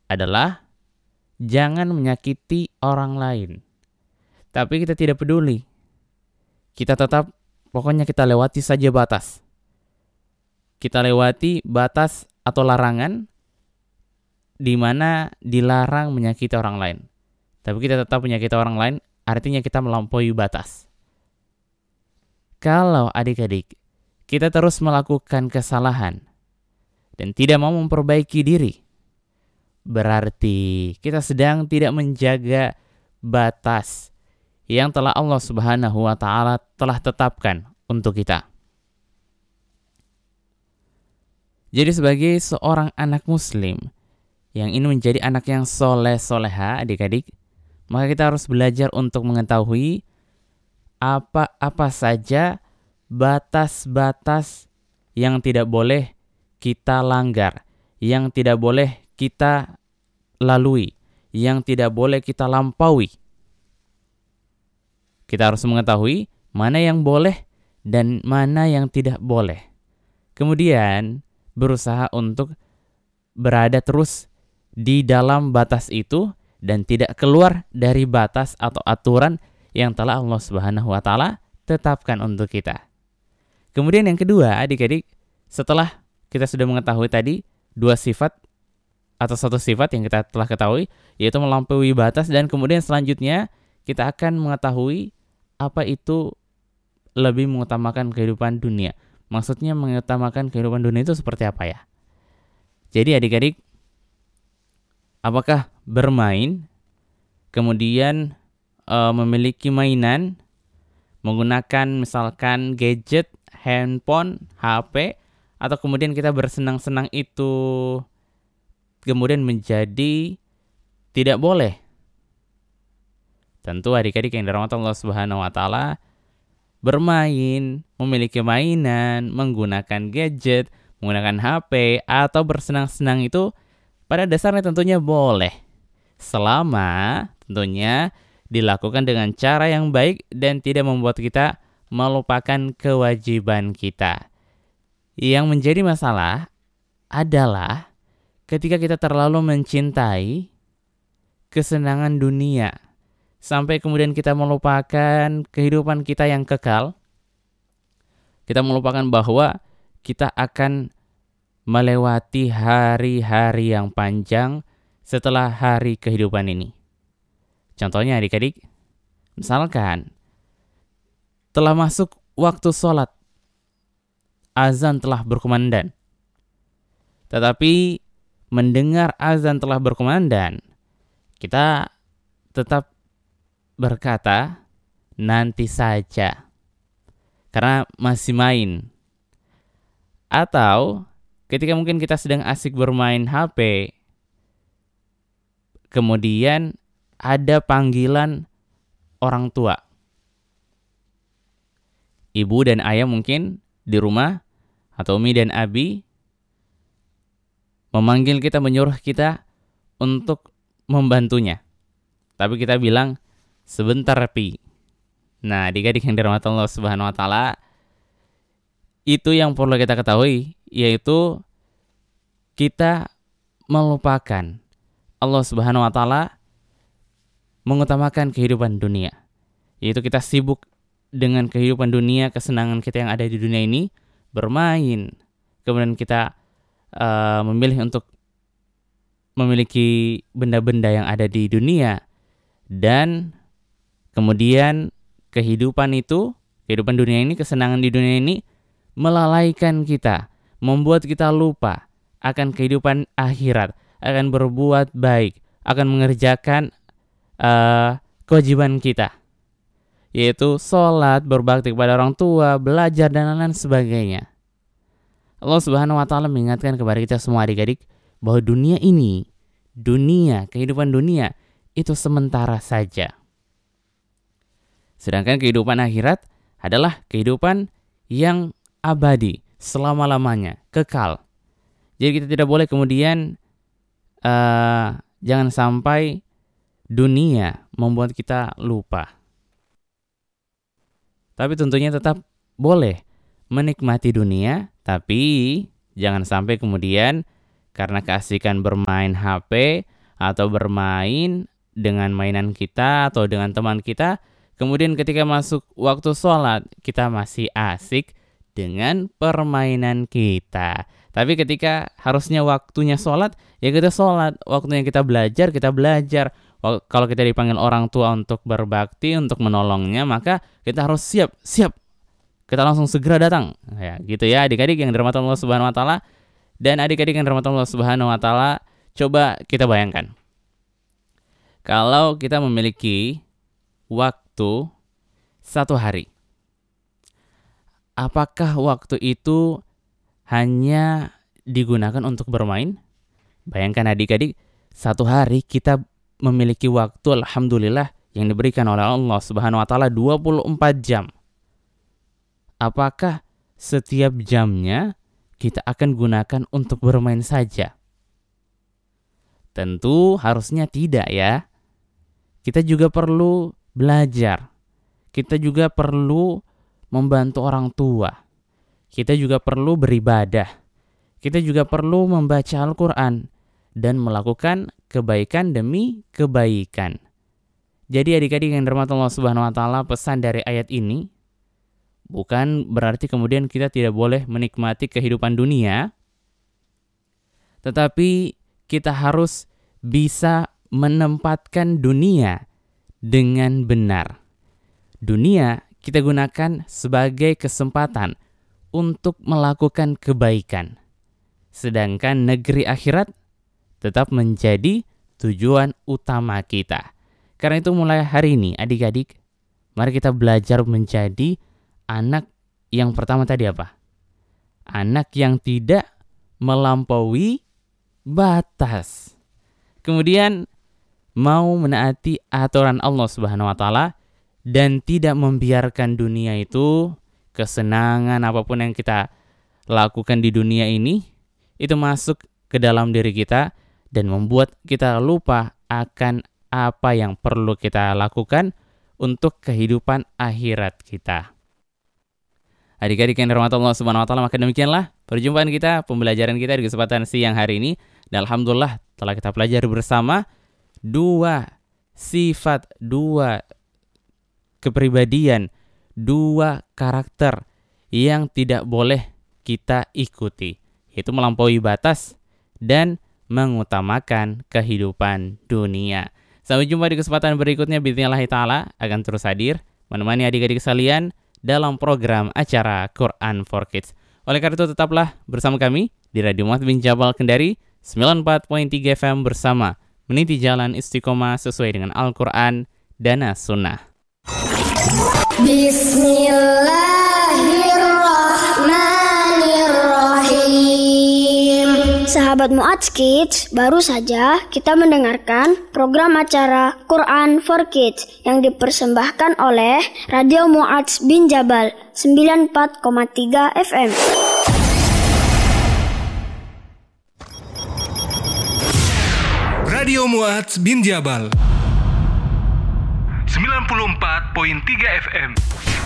adalah jangan menyakiti orang lain. Tapi kita tidak peduli. Kita tetap, pokoknya kita lewati saja batas. Kita lewati batas atau larangan di mana dilarang menyakiti orang lain. Tapi kita tetap menyakiti orang lain, artinya kita melampaui batas. Kalau adik-adik, kita terus melakukan kesalahan dan tidak mau memperbaiki diri, berarti kita sedang tidak menjaga batas yang telah Allah Subhanahu wa Ta'ala telah tetapkan untuk kita. Jadi sebagai seorang anak muslim yang ingin menjadi anak yang soleh-soleha, adik-adik, maka kita harus belajar untuk mengetahui apa-apa saja batas-batas yang tidak boleh kita langgar, yang tidak boleh kita lalui, yang tidak boleh kita lampaui. Kita harus mengetahui mana yang boleh dan mana yang tidak boleh. Kemudian berusaha untuk berada terus di dalam batas itu dan tidak keluar dari batas atau aturan yang telah Allah Subhanahu wa Ta'ala tetapkan untuk kita. Kemudian yang kedua, adik-adik, setelah kita sudah mengetahui tadi dua sifat atau satu sifat yang kita telah ketahui, yaitu melampaui batas, dan kemudian selanjutnya kita akan mengetahui apa itu lebih mengutamakan kehidupan dunia. Maksudnya mengutamakan kehidupan dunia itu seperti apa ya? Jadi adik-adik, apakah bermain, kemudian memiliki mainan, menggunakan misalkan gadget, handphone, HP, atau kemudian kita bersenang-senang itu kemudian menjadi tidak boleh? Tentu adik-adik yang dirahmati Allah Subhanahu wa Ta'ala, bermain, memiliki mainan, menggunakan gadget, menggunakan HP, atau bersenang-senang itu pada dasarnya tentunya boleh. Selama tentunya dilakukan dengan cara yang baik dan tidak membuat kita melupakan kewajiban kita. Yang menjadi masalah adalah ketika kita terlalu mencintai kesenangan dunia, sampai kemudian kita melupakan kehidupan kita yang kekal. Kita melupakan bahwa kita akan melewati hari-hari yang panjang setelah hari kehidupan ini. Contohnya adik-adik, misalkan telah masuk waktu sholat, azan telah berkumandang. Tetapi mendengar azan telah berkumandang, kita tetap berkata, nanti saja, karena masih main. Atau ketika mungkin kita sedang asik bermain HP, kemudian ada panggilan orang tua. Ibu dan ayah mungkin di rumah, atau umi dan abi, memanggil kita, menyuruh kita untuk membantunya. Tapi kita bilang, sebentar Pi. Nah, adik-adik yang dirahmati Allah Subhanahu wa Ta'ala, itu yang perlu kita ketahui, yaitu kita melupakan Allah Subhanahu wa Ta'ala, mengutamakan kehidupan dunia. Yaitu kita sibuk dengan kehidupan dunia, kesenangan kita yang ada di dunia ini, bermain. Kemudian kita memilih untuk memiliki benda-benda yang ada di dunia, dan kemudian kehidupan dunia ini, kesenangan di dunia ini melalaikan kita, membuat kita lupa akan kehidupan akhirat, akan berbuat baik, akan mengerjakan kewajiban kita, yaitu sholat, berbakti kepada orang tua, belajar, dan lain-lain sebagainya. Allah Subhanahu wa Ta'ala mengingatkan kepada kita semua adik-adik bahwa kehidupan dunia itu sementara saja. Sedangkan kehidupan akhirat adalah kehidupan yang abadi, selama-lamanya, kekal. Jadi kita tidak boleh kemudian jangan sampai dunia membuat kita lupa. Tapi tentunya tetap boleh menikmati dunia, tapi jangan sampai kemudian karena keasikan bermain HP atau bermain dengan mainan kita atau dengan teman kita. Kemudian ketika masuk waktu sholat, kita masih asik dengan permainan kita. Tapi ketika harusnya waktunya sholat, ya kita sholat. Waktunya kita belajar, kita belajar. Kalau kita dipanggil orang tua untuk berbakti, untuk menolongnya, maka kita harus siap. Kita langsung segera datang. Ya, gitu ya adik-adik yang dirahmati Allah Subhanahu wa taala. Dan adik-adik yang dirahmati Allah Subhanahu wa taala, coba kita bayangkan. Kalau kita memiliki waktu 1 hari, apakah waktu itu hanya digunakan untuk bermain? Bayangkan adik-adik, 1 hari kita memiliki waktu, alhamdulillah, yang diberikan oleh Allah Subhanahu wa taala 24 jam. Apakah setiap jamnya kita akan gunakan untuk bermain saja? Tentu harusnya tidak ya. Kita juga perlu belajar. Kita juga perlu membantu orang tua. Kita juga perlu beribadah. Kita juga perlu membaca Al-Quran dan melakukan kebaikan demi kebaikan. Jadi adik-adik yang dirahmati Allah Subhanahu wa taala, pesan dari ayat ini bukan berarti kemudian kita tidak boleh menikmati kehidupan dunia, tetapi kita harus bisa menempatkan dunia dengan benar. Dunia kita gunakan sebagai kesempatan untuk melakukan kebaikan. Sedangkan negeri akhirat tetap menjadi tujuan utama kita. Karena itu mulai hari ini adik-adik, mari kita belajar menjadi anak yang pertama tadi apa? Anak yang tidak melampaui batas. Kemudian mau menaati aturan Allah Subhanahu wa taala dan tidak membiarkan dunia itu, kesenangan apapun yang kita lakukan di dunia ini, itu masuk ke dalam diri kita dan membuat kita lupa akan apa yang perlu kita lakukan untuk kehidupan akhirat kita. Adik-adik yang dirahmati Allah Subhanahu wa taala, maka demikianlah perjumpaan kita, pembelajaran kita di kesempatan siang hari ini. Dan alhamdulillah telah kita pelajari bersama 2 sifat, 2 kepribadian, 2 karakter yang tidak boleh kita ikuti, yaitu melampaui batas dan mengutamakan kehidupan dunia. Sampai jumpa di kesempatan berikutnya. Bismillah ta'ala akan terus hadir menemani adik-adik sekalian dalam program acara Quran for Kids. Oleh karena itu tetaplah bersama kami di Radio Mu'adz bin Jabal Kendari 94.3 FM bersama meniti jalan istiqomah sesuai dengan Al-Quran dan As-Sunnah. Bismillahirrahmanirrahim. Sahabat Mu'adz Kids, baru saja kita mendengarkan program acara Quran for Kids yang dipersembahkan oleh Radio Mu'adz bin Jabal 94,3 FM. Radio Mu'adz bin Jabal 94.3 FM.